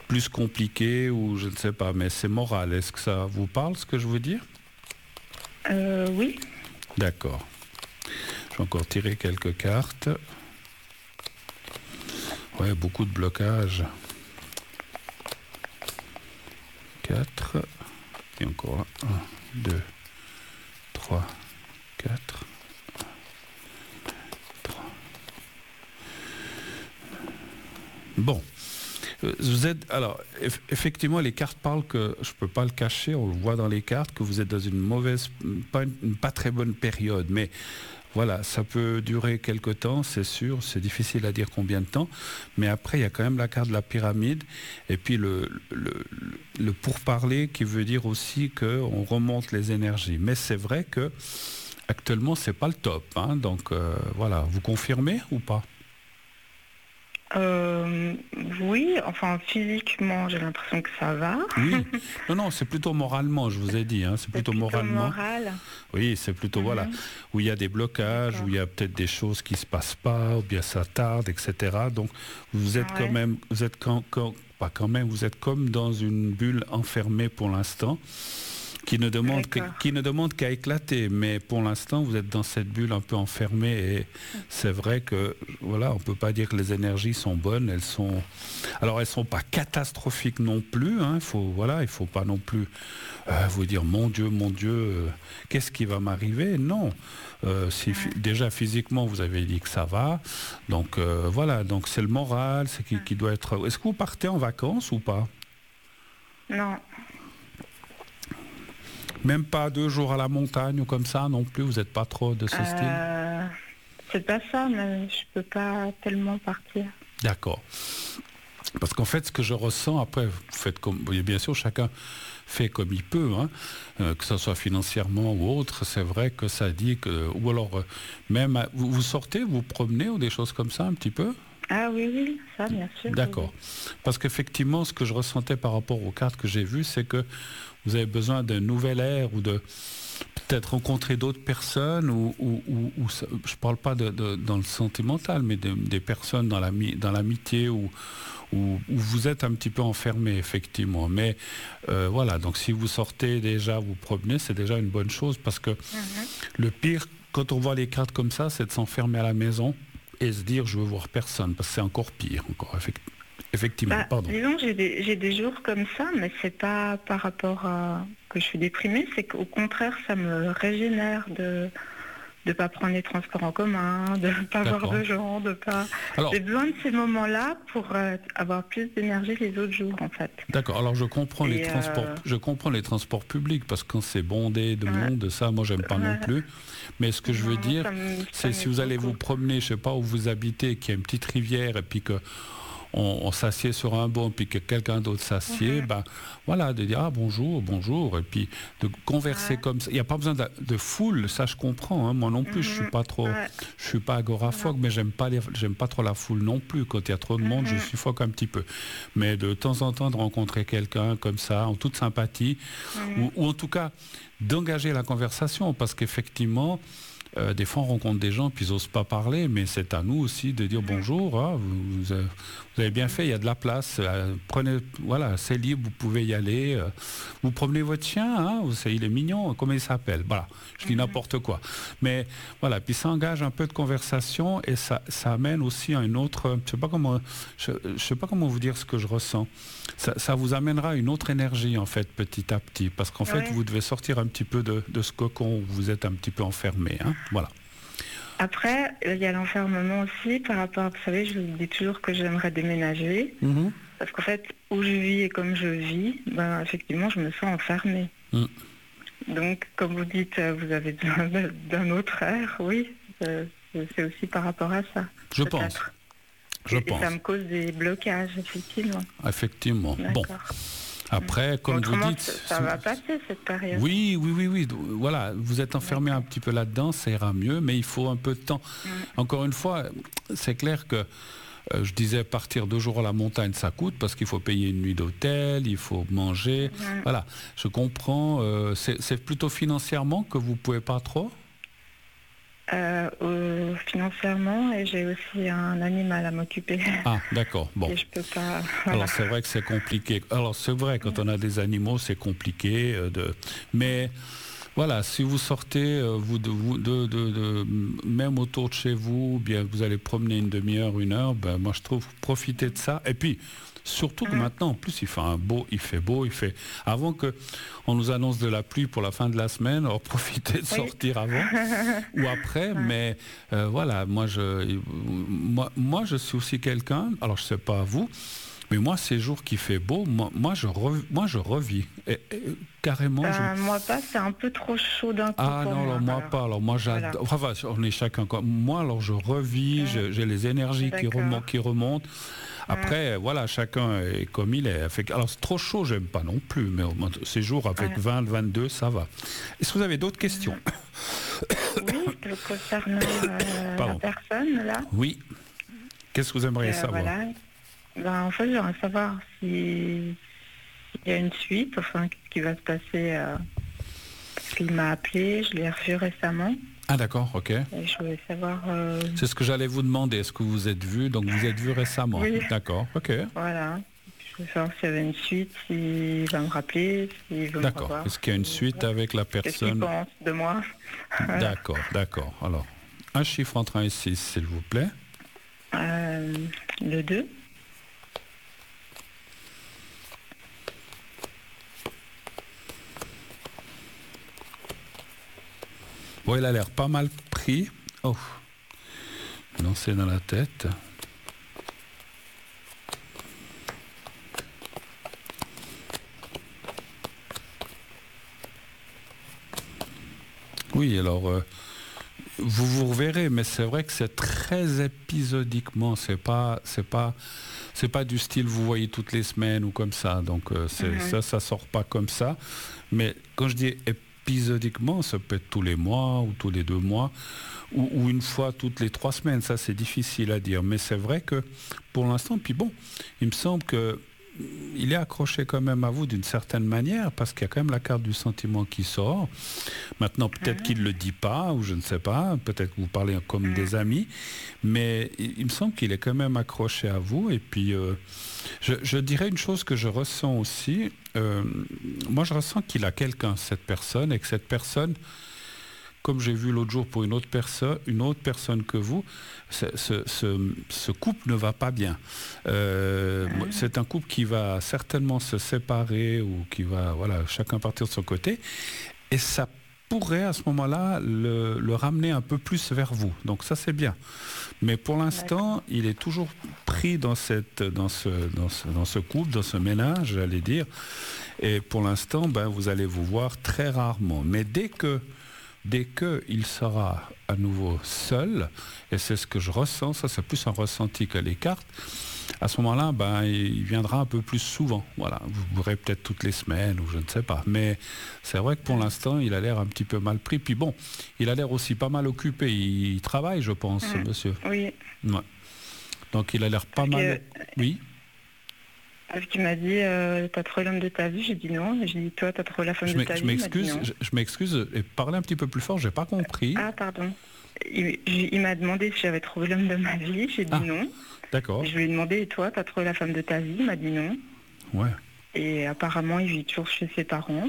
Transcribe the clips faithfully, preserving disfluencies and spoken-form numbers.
plus compliqué ou je ne sais pas, mais c'est moral. Est-ce que ça vous parle, ce que je veux dire? euh, Oui. D'accord. Je vais encore tirer quelques cartes. Ouais, beaucoup de blocages. quatre. Et encore là. un, deux, trois, quatre. trois. Bon. Vous êtes, alors, eff- effectivement, les cartes parlent que, je ne peux pas le cacher, on le voit dans les cartes, que vous êtes dans une mauvaise, pas, une, une pas très bonne période. Mais voilà, ça peut durer quelque temps, c'est sûr, c'est difficile à dire combien de temps. Mais après, il y a quand même la carte de la pyramide. Et puis le, le, le, le pourparler qui veut dire aussi qu'on remonte les énergies. Mais c'est vrai que actuellement, ce n'est pas le top. Hein, donc euh, voilà, vous confirmez ou pas? Euh, oui, enfin physiquement, j'ai l'impression que ça va. Oui, non, non, c'est plutôt moralement, je vous ai dit, hein, c'est C'est plutôt, plutôt moralement. moral. Oui, c'est plutôt, Mhm. voilà, où il y a des blocages, D'accord. où il y a peut-être des choses qui ne se passent pas, ou bien ça tarde, et cetera. Donc, vous êtes Ouais. quand même, vous êtes quand, quand- pas quand même, vous êtes comme dans une bulle enfermée pour l'instant, qui ne demande que- D'accord. qui ne demande qu'à éclater. Mais pour l'instant, vous êtes dans cette bulle un peu enfermée et c'est vrai que voilà, on peut pas dire que les énergies sont bonnes. Elles sont, alors elles sont pas catastrophiques non plus. Hein. Faut voilà, il faut pas non plus euh, vous dire mon Dieu, mon Dieu, euh, qu'est-ce qui va m'arriver? Non. Euh, si Ouais. fi- déjà physiquement vous avez dit que ça va, donc euh, voilà, donc c'est le moral, c'est qui, qui doit être. Est-ce que vous partez en vacances ou pas? Non. Même pas deux jours à la montagne ou comme ça non plus, vous n'êtes pas trop de ce style? Euh, c'est pas ça, mais je peux pas tellement partir. D'accord. Parce qu'en fait, ce que je ressens, après, vous faites comme, oui, bien sûr, chacun fait comme il peut, hein, euh, que ce soit financièrement ou autre, c'est vrai que ça dit que, ou alors, euh, même, à- vous, vous sortez, vous promenez ou des choses comme ça un petit peu? Ah oui, oui, ça, bien sûr. D'accord. Parce qu'effectivement, ce que je ressentais par rapport aux cartes que j'ai vues, c'est que vous avez besoin d'un nouvel air ou de peut-être rencontrer d'autres personnes ou, ou, ou- ou ça- je ne parle pas de, de- dans le sentimental, mais de- des personnes dans l'ami- dans l'amitié où, où, où vous êtes un petit peu enfermé, effectivement. Mais euh, voilà, donc si vous sortez déjà, vous promenez, c'est déjà une bonne chose parce que Mhm. le pire, quand on voit les cartes comme ça, c'est de s'enfermer à la maison et se dire je veux voir personne, parce que c'est encore pire, encore, effect- effectivement. Bah, Pardon. disons, j'ai des, j'ai des jours comme ça, mais c'est pas par rapport à que je suis déprimée, c'est qu'au contraire, ça me régénère de de pas prendre les transports en commun, de pas voir D'accord. de gens, de pas. Alors, J'ai besoin de ces moments-là pour euh, avoir plus d'énergie les autres jours, en fait. d'accord. Alors je comprends les Et, transports, euh, je comprends les transports publics parce que quand c'est bondé de ouais, monde, ça, moi j'aime pas non ouais. plus. Mais ce que je veux Non, dire, ça me- ça c'est si m'aide vous allez beaucoup. vous promener, je sais pas où vous habitez, qu'il y a une petite rivière et puis que on, on s'assied sur un banc puis que quelqu'un d'autre s'assied, Mhm. ben voilà, de dire ah bonjour, bonjour, et puis de converser Ouais. comme ça. Il n'y a pas besoin de, de foule, ça je comprends. Hein. Moi non plus, je suis Mhm. pas trop, Ouais. je suis pas agoraphobe, Non. mais j'aime pas les- j'aime pas trop la foule non plus. Quand il y a trop de monde, je Mhm. suffoque un petit peu. Mais de temps en temps de rencontrer quelqu'un comme ça, en toute sympathie, Mhm. ou, ou en tout cas d'engager la conversation, parce qu'effectivement. Euh, des fois, on rencontre des gens, puis ils n'osent pas parler, mais c'est à nous aussi de dire bonjour, hein, vous, vous avez, vous avez bien fait, il y a de la place, euh, prenez, voilà, c'est libre, vous pouvez y aller. euh, vous promenez votre chien, hein, vous savez, il est mignon, comment il s'appelle? Voilà, je dis n'importe quoi. Mais voilà, puis ça engage un peu de conversation et ça, ça amène aussi à une autre, je sais pas comment, je, je sais pas comment vous dire ce que je ressens. Ça, ça vous amènera à une autre énergie en fait, petit à petit, parce qu'en fait, Ouais. vous devez sortir un petit peu de, de ce cocon où vous êtes un petit peu enfermé, hein. Voilà. Après, il y a l'enfermement aussi par rapport, vous savez, je vous dis toujours que j'aimerais déménager, Mhm. parce qu'en fait, où je vis et comme je vis, ben, effectivement, je me sens enfermée. Mm. Donc, comme vous dites, euh, vous avez besoin de- d'un autre air, oui, euh, c'est aussi par rapport à ça. Je peut-être. pense. Je et, et pense. ça me cause des blocages, effectivement. Effectivement. Bon. D'accord. Après, comme vous Autrement, dites... ça, ça si- va passer cette période. Oui, oui, oui, oui. Voilà, vous êtes enfermé un petit peu là-dedans, ça ira mieux, mais il faut un peu de temps. Mm. Encore une fois, c'est clair que euh, je disais partir deux jours à la montagne, ça coûte parce qu'il faut payer une nuit d'hôtel, il faut manger. Mm. Voilà, je comprends. euh, c'est c'est plutôt financièrement que vous pouvez pas trop. euh, euh, financièrement, et j'ai aussi un animal à m'occuper. Ah, d'accord. Bon. Et je peux pas. Voilà. Alors c'est vrai que c'est compliqué. Alors c'est vrai, quand on a des animaux, c'est compliqué. Euh, de... Mais voilà, si vous sortez, euh, vous, de, vous de, de, de, même autour de chez vous, bien vous allez promener une demi-heure, une heure, ben, moi je trouve profitez de ça. Et puis surtout que Mm. maintenant, en plus, il fait un beau, il fait beau, il fait. Avant que on nous annonce de la pluie pour la fin de la semaine, alors profitez de Oui. sortir avant ou après. Mais euh, voilà, moi je, moi, moi je suis aussi quelqu'un. Alors je sais pas vous, mais moi ces jours qui fait beau, moi, moi je, re, moi je revis et, et, carrément. Ben, je... Moi pas, c'est un peu trop chaud d'un coup. Ah pour non, alors moi alors. pas. Alors moi j'adore. Voilà. Enfin, on est chacun comme moi. Alors je revis, Mm. je- j'ai les énergies qui D'accord. remontent, qui remontent. Après, voilà, chacun est comme il est. Fait- Alors, c'est trop chaud, j'aime pas non plus, mais au moins, ces jours avec Ouais. vingt, vingt-deux, ça va. Est-ce que vous avez d'autres questions? Oui, concernant euh, la Pardon. personne là. Oui. Qu'est-ce que vous aimeriez Euh, savoir? voilà. Ben, en fait, j'aimerais savoir si il y a une suite, enfin, qu'est-ce qui va se passer. Euh, parce qu'il m'a appelé, je l'ai revu récemment, Ah d'accord, ok. et je voulais savoir. euh, C'est ce que j'allais vous demander. Est-ce que vous êtes vu? Donc vous êtes vu récemment. Oui. D'accord, ok. Voilà. Je veux savoir s'il y avait une suite, s'il va me rappeler, s'il veut me D'accord. revoir. Est-ce qu'il y a une suite avec la Qu'est-ce qu'il personne? pense de moi? Voilà. D'accord, d'accord. Alors, un chiffre entre un et six, s'il vous plaît. Euh, le deux. Bon, il a l'air pas mal pris. Oh, lancé dans la tête. Oui, alors, euh, vous vous reverrez, mais c'est vrai que c'est très épisodiquement. C'est pas, c'est pas, c'est pas du style vous voyez toutes les semaines ou comme ça. Donc euh, c'est, Mhm. ça, ça sort pas comme ça. Mais quand je dis épisodiquement, ça peut être tous les mois ou tous les deux mois ou, ou une fois toutes les trois semaines. Ça, c'est difficile à dire. Mais c'est vrai que pour l'instant, puis bon, il me semble que il est accroché quand même à vous d'une certaine manière parce qu'il y a quand même la carte du sentiment qui sort. Maintenant, peut-être qu'il ne le dit pas ou je ne sais pas. Peut-être que vous parlez comme des amis. Mais il, il me semble qu'il est quand même accroché à vous. Et puis, euh, je, je dirais une chose que je ressens aussi. Euh, moi, je ressens qu'il a quelqu'un, cette personne, et que cette personne, comme j'ai vu l'autre jour pour une autre personne, une autre personne que vous, ce, ce, ce, ce couple ne va pas bien. Euh, Ah. C'est un couple qui va certainement se séparer ou qui va, voilà, chacun partir de son côté. Et ça pourrait à ce moment-là le, le ramener un peu plus vers vous. Donc ça c'est bien. Mais pour l'instant, il est toujours pris dans, cette, dans, ce, dans, ce, dans ce couple, dans ce ménage, j'allais dire. Et pour l'instant, ben, vous allez vous voir très rarement. Mais dès que Dès qu'il sera à nouveau seul, et c'est ce que je ressens, ça c'est plus un ressenti que les cartes, à ce moment-là, ben, il viendra un peu plus souvent. Voilà, vous verrez peut-être toutes les semaines ou je ne sais pas. Mais c'est vrai que pour l'instant, il a l'air un petit peu mal pris. Puis bon, il a l'air aussi pas mal occupé. Il travaille, je pense, Mmh. monsieur. Oui. Ouais. Donc il a l'air pas Parce mal. que- Oui. Parce qu'il m'a dit, euh, t'as trouvé l'homme de ta vie, j'ai dit non. Et j'ai dit, toi, t'as trouvé la femme Je de m'ex- ta je vie, il m'a dit m'excuse, non. je, je m'excuse et parlez un petit peu plus fort, j'ai pas compris. Ah, pardon. Il, il- il m'a demandé si j'avais trouvé l'homme de ma vie, j'ai dit Ah. non. D'accord. Et je lui ai demandé, et toi, t'as trouvé la femme de ta vie, il m'a dit non. Ouais. Et apparemment, il vit toujours chez ses parents.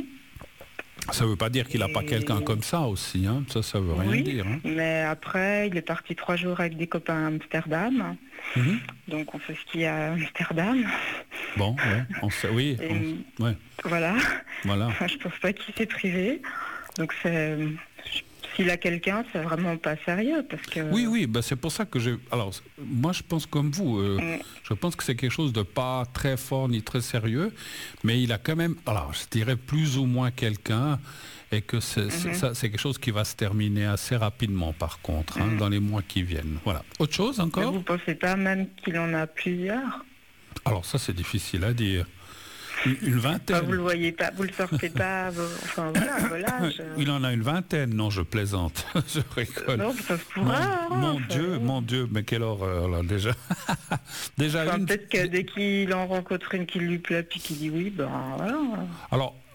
Ça veut pas dire qu'il n'a pas Et- quelqu'un comme ça aussi, hein. Ça, ça veut rien Oui, dire. Hein. mais après, il est parti trois jours avec des copains à Amsterdam. Mhm. Donc, on fait ski à Amsterdam. Bon, ouais, on sait, oui, Et on- ouais, voilà. voilà. Enfin, je pense pas qu'il s'est privé. Donc, c'est... S'il a quelqu'un, c'est vraiment pas sérieux parce que. Oui, oui, bah c'est pour ça que j'ai. Alors, moi, je pense comme vous. euh, Mm. Je pense que c'est quelque chose de pas très fort ni très sérieux, mais il a quand même. Alors, je dirais plus ou moins quelqu'un, et que c'est, c'est- Mhm. ça, c'est quelque chose qui va se terminer assez rapidement, par contre, hein, Mm. dans les mois qui viennent. Voilà. Autre chose Mais encore? vous pensez pas même qu'il en a plusieurs? Alors, ça, c'est difficile à dire. Une, une vingtaine. Enfin, vous le voyez pas, vous le sortez pas. vous- Enfin voilà, à vos âges. Il en a une vingtaine. Non, je plaisante. Je rigole. Non, ça se Mon, pourra. hein, mon enfin, Dieu, mon Dieu, mais quelle horreur là déjà. déjà enfin, une. peut-être que dès qu'il en rencontre une qui lui plaît puis qu'il dit oui, ben voilà. Alors,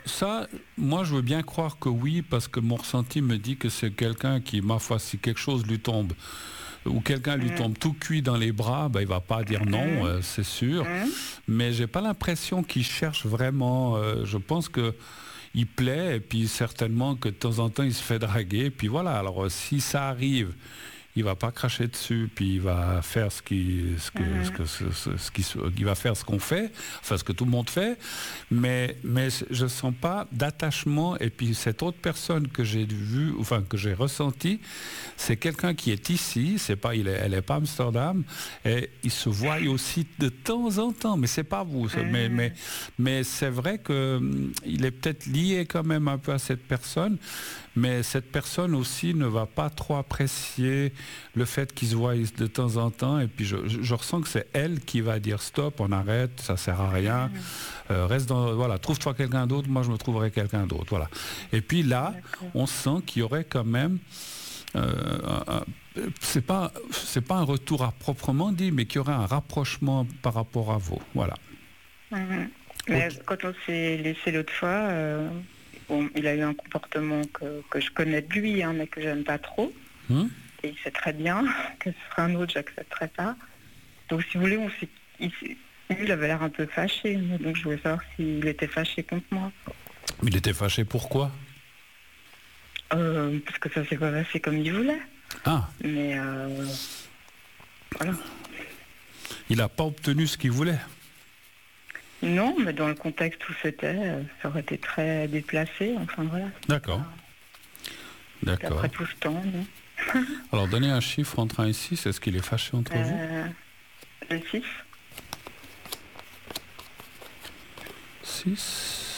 ça, moi je veux bien croire que oui, parce que mon ressenti me dit que c'est quelqu'un qui, ma foi, si quelque chose lui tombe, ou quelqu'un lui tombe tout cuit dans les bras, ben, il va pas dire non, euh, c'est sûr. Mais j'ai pas l'impression qu'il cherche vraiment. Euh, je pense que il plaît, et puis certainement que de temps en temps il se fait draguer, puis voilà. Alors euh, si ça arrive, il va pas cracher dessus, puis il va faire ce qui, ce que, Mhm. ce que, ce, ce, ce qui, il va faire ce qu'on fait, enfin ce que tout le monde fait, mais, mais je sens pas d'attachement. Et puis cette autre personne que j'ai vue, enfin que j'ai ressentie, c'est quelqu'un qui est ici, c'est pas, il est, elle est pas à Amsterdam, et il se voit aussi de temps en temps, mais c'est pas vous, Mhm. mais, mais, mais c'est vrai que hum, il est peut-être lié quand même un peu à cette personne, mais cette personne aussi ne va pas trop apprécier le fait qu'ils se voient de temps en temps, et puis je, je, je ressens que c'est elle qui va dire stop, on arrête, ça sert à rien, mmh. euh, reste dans, voilà, trouve-toi quelqu'un d'autre, moi je me trouverai quelqu'un d'autre, voilà. Et puis là, d'accord, on sent qu'il y aurait quand même, euh, un, un, c'est pas, c'est pas un retour à proprement dit, mais qu'il y aurait un rapprochement par rapport à vous, voilà. Mmh. Mais okay. Quand on s'est laissé l'autre fois, euh, bon, il a eu un comportement que, que je connais de lui, hein, mais que j'aime pas trop. Mmh. Et il sait très bien que ce serait un autre, j'accepterais pas. Donc si vous voulez, on s'est, il, il avait l'air un peu fâché, donc je voulais savoir s'il était fâché contre moi. Mais il était fâché pourquoi ? euh, Parce que ça s'est pas passé comme il voulait. Ah. Mais euh, voilà. Il n'a pas obtenu ce qu'il voulait ? Non, mais dans le contexte où c'était, ça aurait été très déplacé, enfin voilà. D'accord. D'accord. Après tout ce temps, non. Alors, donnez un chiffre entre un et six, est-ce qu'il est fâché entre euh, vous ? Le six. six.